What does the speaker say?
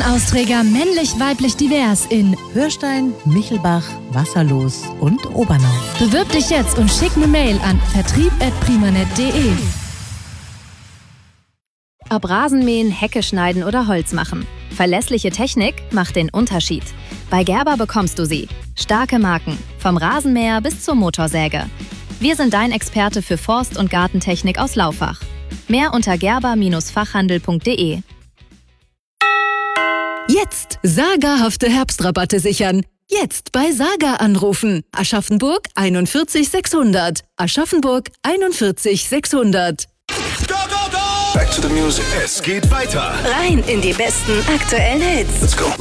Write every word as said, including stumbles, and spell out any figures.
Gartenausträger männlich-weiblich divers in Hörstein, Michelbach, Wasserlos und Obernau. Bewirb dich jetzt und schick eine Mail an vertrieb at primanet punkt de. Ob Rasenmähen, Hecke schneiden oder Holz machen. Verlässliche Technik macht den Unterschied. Bei Gerber bekommst du sie. Starke Marken, vom Rasenmäher bis zur Motorsäge. Wir sind dein Experte für Forst- und Gartentechnik aus Laufach. Mehr unter gerber Fachhandel punkt de. Jetzt sagerhafte Herbstrabatte sichern. Jetzt bei Saga anrufen. Aschaffenburg einundvierzig sechshundert. Aschaffenburg einundvierzig sechshundert. Go, go, go! Back to the music. Es geht weiter. Rein in die besten aktuellen Hits. Let's go.